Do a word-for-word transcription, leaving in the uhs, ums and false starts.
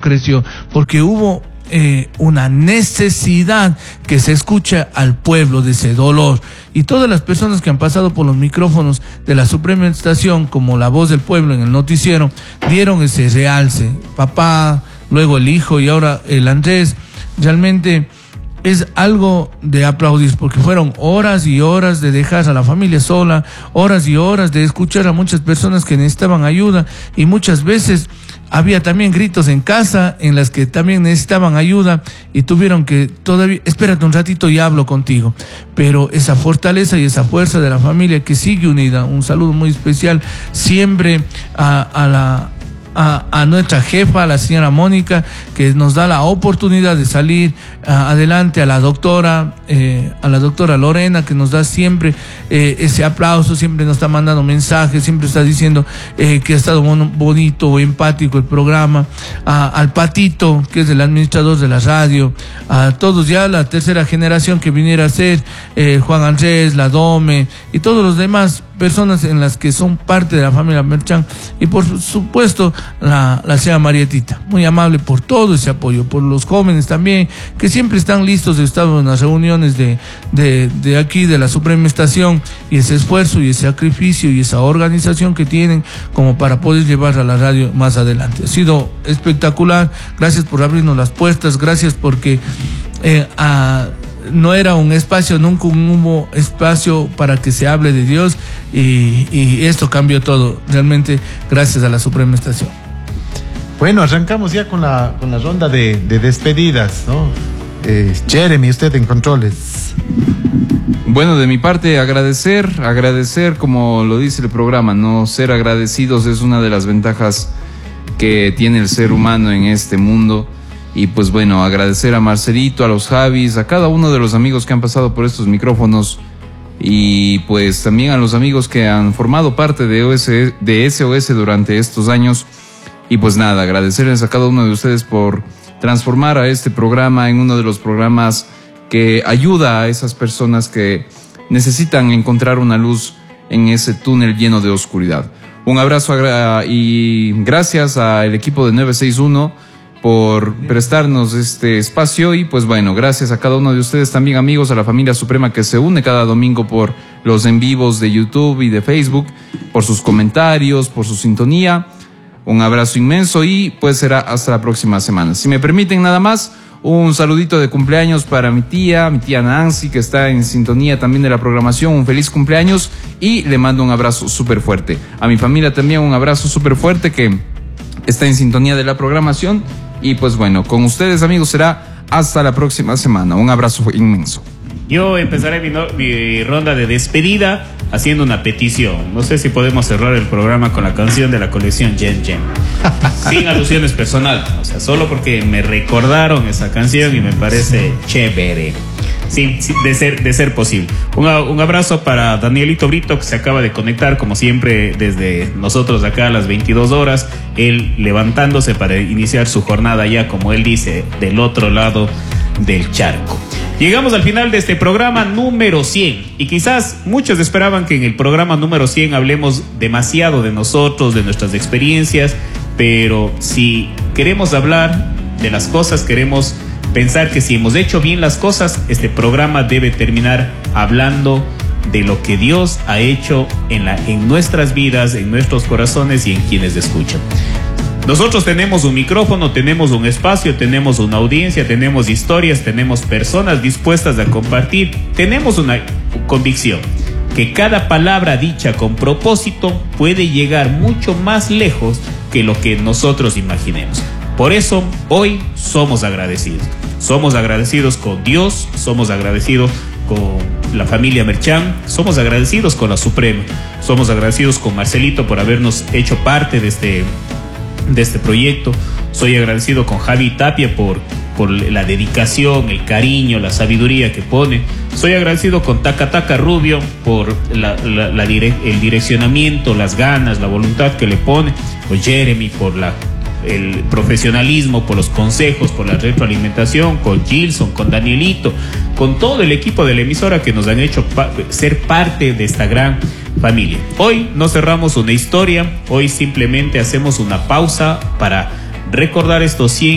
creció, porque hubo eh, una necesidad que se escucha al pueblo de ese dolor. Y todas las personas que han pasado por los micrófonos de la Suprema Estación, como La Voz del Pueblo en el noticiero, dieron ese realce. Papá, luego el hijo y ahora el Andrés. Realmente es algo de aplaudir, porque fueron horas y horas de dejar a la familia sola, horas y horas de escuchar a muchas personas que necesitaban ayuda, y muchas veces había también gritos en casa en las que también necesitaban ayuda y tuvieron que todavía, espérate un ratito y hablo contigo. Pero esa fortaleza y esa fuerza de la familia que sigue unida, un saludo muy especial siempre a, a la... A, a nuestra jefa, a la señora Mónica, que nos da la oportunidad de salir uh, adelante, a la doctora, eh, a la doctora Lorena, que nos da siempre eh, ese aplauso, siempre nos está mandando mensajes, siempre está diciendo eh, que ha estado bon bonito, empático el programa, uh, al Patito, que es el administrador de la radio, a todos ya, la tercera generación que viniera a ser, eh, Juan Andrés, la Dome, y todos los demás personas en las que son parte de la familia Merchán, y por supuesto la, la señora Marietita, muy amable por todo ese apoyo, por los jóvenes también, que siempre están listos, de estar en las reuniones de, de, de aquí, de la Suprema Estación, y ese esfuerzo y ese sacrificio y esa organización que tienen como para poder llevar a la radio más adelante. Ha sido espectacular, gracias por abrirnos las puertas, gracias porque eh, a no era un espacio, nunca hubo espacio para que se hable de Dios, y, y esto cambió todo, realmente gracias a la Suprema Estación. Bueno, arrancamos ya con la, con la ronda de, de despedidas, ¿no? Eh, Jeremy, usted en controles. Bueno, de mi parte, agradecer, agradecer, como lo dice el programa, no ser agradecidos es una de las ventajas que tiene el ser humano en este mundo. Y pues bueno, agradecer a Marcelito, a los Javis, a cada uno de los amigos que han pasado por estos micrófonos, y pues también a los amigos que han formado parte de, O S, de S O S durante estos años. Y pues nada, agradecerles a cada uno de ustedes por transformar a este programa en uno de los programas que ayuda a esas personas que necesitan encontrar una luz en ese túnel lleno de oscuridad. Un abrazo y gracias al equipo de nueve seis uno por prestarnos este espacio, y pues bueno, gracias a cada uno de ustedes también, amigos, a la familia Suprema que se une cada domingo por los en vivos de YouTube y de Facebook, por sus comentarios, por su sintonía. Un abrazo inmenso y pues será hasta la próxima semana. Si me permiten nada más, un saludito de cumpleaños para mi tía, mi tía Nancy, que está en sintonía también de la programación. Un feliz cumpleaños y le mando un abrazo súper fuerte. A mi familia también un abrazo súper fuerte que está en sintonía de la programación. Y pues bueno, con ustedes, amigos, será hasta la próxima semana. Un abrazo inmenso. Yo empezaré mi, no, mi ronda de despedida haciendo una petición. No sé si podemos cerrar el programa con la canción de la colección Yen Yen. Sin alusiones personales, o sea, solo porque me recordaron esa canción y me parece chévere. Sí, sí, de ser, de ser posible. Un, un abrazo para Danielito Brito, que se acaba de conectar, como siempre, desde nosotros acá a las veintidós horas. Él levantándose para iniciar su jornada ya, como él dice, del otro lado del charco. Llegamos al final de este programa número cien. Y quizás muchos esperaban que en el programa número cien hablemos demasiado de nosotros, de nuestras experiencias. Pero si queremos hablar de las cosas, queremos pensar que si hemos hecho bien las cosas, este programa debe terminar hablando de lo que Dios ha hecho en, la, en nuestras vidas, en nuestros corazones y en quienes escuchan. Nosotros tenemos un micrófono, tenemos un espacio, tenemos una audiencia, tenemos historias, tenemos personas dispuestas a compartir. Tenemos una convicción que cada palabra dicha con propósito puede llegar mucho más lejos que lo que nosotros imaginemos. Por eso, hoy somos agradecidos. Somos agradecidos con Dios, somos agradecidos con la familia Merchán, somos agradecidos con la Suprema, somos agradecidos con Marcelito por habernos hecho parte de este, de este proyecto. Soy agradecido con Javi Tapia por, por la dedicación, el cariño, la sabiduría que pone. Soy agradecido con Taca Taca Rubio por la, la, la dire, el direccionamiento, las ganas, la voluntad que le pone. Con Jeremy por la el profesionalismo, por los consejos, por la retroalimentación, con Gilson, con Danielito, con todo el equipo de la emisora que nos han hecho pa- ser parte de esta gran familia. Hoy no cerramos una historia, hoy simplemente hacemos una pausa para recordar estos cien